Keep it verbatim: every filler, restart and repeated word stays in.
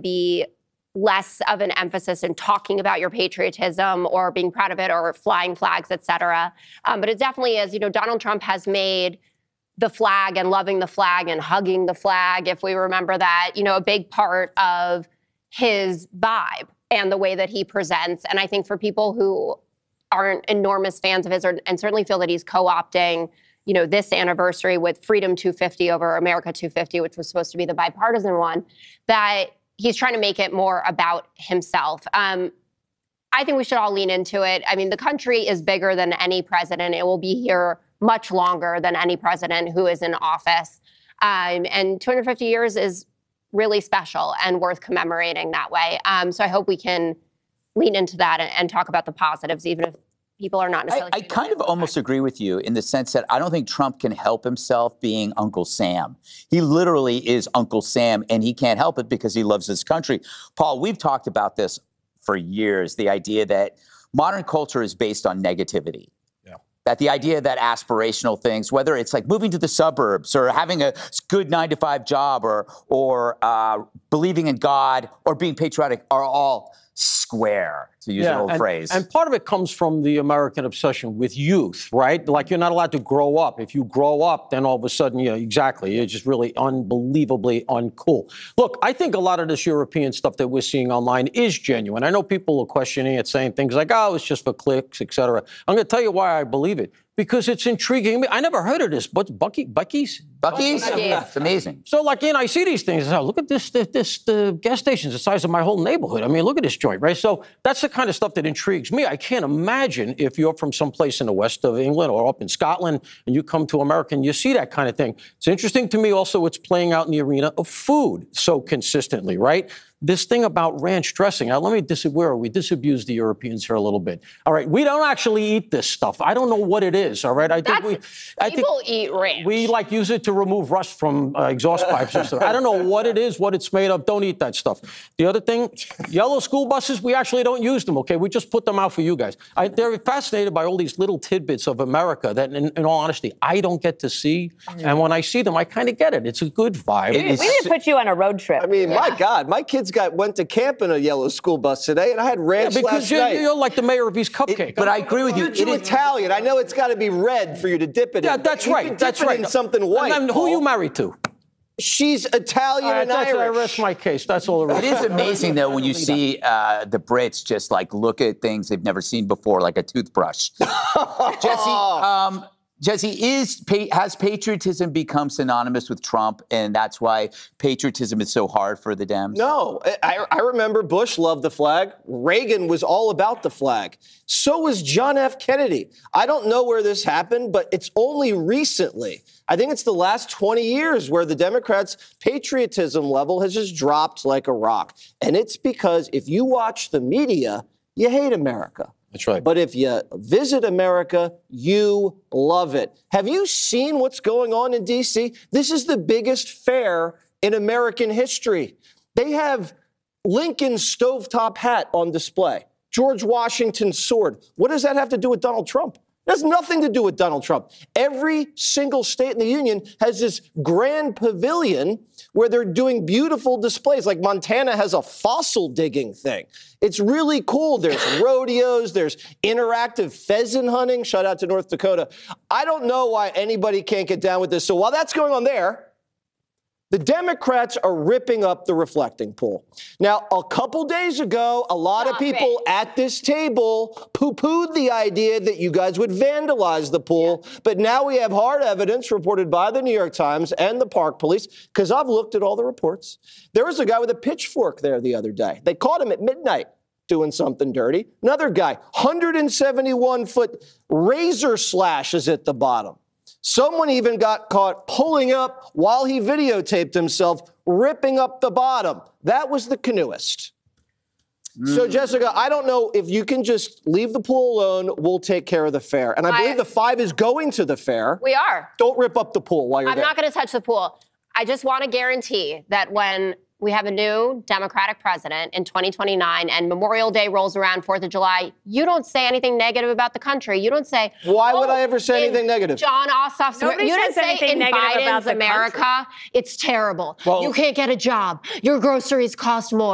be less of an emphasis in talking about your patriotism or being proud of it or flying flags, et cetera. Um, but it definitely is, you know, Donald Trump has made the flag and loving the flag and hugging the flag, if we remember that, you know, a big part of his vibe and the way that he presents. And I think for people who aren't enormous fans of his or, and certainly feel that he's co-opting, you know, this anniversary with Freedom two fifty over America two fifty, which was supposed to be the bipartisan one, that he's trying to make it more about himself. Um, I think we should all lean into it. I mean, the country is bigger than any president. It will be here much longer than any president who is in office. Um, and two hundred fifty years is really special and worth commemorating that way. Um, so I hope we can lean into that and, and talk about the positives, even if people are not necessarily. I, I kind of almost agree with you in the sense that I don't think Trump can help himself being Uncle Sam. He literally is Uncle Sam, and he can't help it because he loves his country. Paul, we've talked about this for years, the idea that modern culture is based on negativity. Yeah. That the idea that aspirational things, whether it's like moving to the suburbs or having a good nine to five job or, or uh, believing in God or being patriotic are all square, to use yeah, an old and, phrase. And part of it comes from the American obsession with youth, right? Like, you're not allowed to grow up. If you grow up, then all of a sudden, yeah, exactly, you're just really unbelievably uncool. Look, I think a lot of this European stuff that we're seeing online is genuine. I know people are questioning it, saying things like, oh, it's just for clicks, et cetera. I'm going to tell you why I believe it. Because it's intriguing. I never heard of this. But Bucky, Bucky's? Bucky's? It's amazing. So, like, you know, I see these things. Oh, look at this, this, this, the gas station's the size of my whole neighborhood. I mean, look at this joint, right? So that's the kind of stuff that intrigues me. I can't imagine if you're from someplace in the west of England or up in Scotland and you come to America and you see that kind of thing. It's interesting to me also it's playing out in the arena of food so consistently, right? This thing about ranch dressing. Now, let me dis- where are we? Disabuse the Europeans here a little bit. All right, we don't actually eat this stuff. I don't know what it is. All right, I think That's, we. I people think eat ranch. We like use it to remove rust from uh, exhaust pipes and stuff. I don't know what it is, what it's made of. Don't eat that stuff. The other thing, yellow school buses. We actually don't use them. Okay, we just put them out for you guys. I, they're fascinated by all these little tidbits of America that, in, in all honesty, I don't get to see. Yeah. And when I see them, I kind of get it. It's a good vibe. We, we need to put you on a road trip. I mean, yeah. my God, my kids got went to camp in a yellow school bus today, and I had ranch yeah, because last you're, night. you're like the mayor of East Cupcake. It, but I agree with you. You're too Italian. I know it's got to be red for you to dip it yeah, in. Yeah, that's you right. Can dip that's it right. in something white. And then, who are you married to? She's Italian right, and that's Irish. I rest my case. That's all. It is amazing, though, when you see uh, the Brits just, like, look at things they've never seen before, like a toothbrush. Jesse, um, Jesse, is has patriotism become synonymous with Trump, and that's why patriotism is so hard for the Dems? No. I, I remember Bush loved the flag. Reagan was all about the flag. So was John F. Kennedy. I don't know where this happened, but it's only recently. I think it's the last twenty years where the Democrats' patriotism level has just dropped like a rock. And it's because if you watch the media, you hate America. That's right. But if you visit America, you love it. Have you seen what's going on in D C? This is the biggest fair in American history. They have Lincoln's stovetop hat on display, George Washington's sword. What does that have to do with Donald Trump? It has nothing to do with Donald Trump. Every single state in the union has this grand pavilion where they're doing beautiful displays. Like Montana has a fossil digging thing. It's really cool. There's rodeos. There's interactive pheasant hunting. Shout out to North Dakota. I don't know why anybody can't get down with this. So while that's going on there, the Democrats are ripping up the reflecting pool. Now, a couple days ago, a lot Stop of people it. at this table poo-pooed the idea that you guys would vandalize the pool. Yeah. But now we have hard evidence reported by the New York Times and the Park Police, because I've looked at all the reports. There was a guy with a pitchfork there the other day. They caught him at midnight doing something dirty. Another guy, one hundred seventy-one foot razor slashes at the bottom. Someone even got caught pulling up while he videotaped himself, ripping up the bottom. That was the canoeist. Mm. So, Jessica, I don't know if you can just leave the pool alone. We'll take care of the fair. And I, I believe the five is going to the fair. We are. Don't rip up the pool while you're I'm there. not going to touch the pool. I just want to guarantee that when we have a new Democratic president in twenty twenty-nine and Memorial Day rolls around, fourth of July, you don't say anything negative about the country. You don't say, why oh, would I ever say anything negative? John Ossoff's Nobody You don't says say anything in negative Biden's about the America, country. it's terrible. Well, you can't get a job. Your groceries cost more.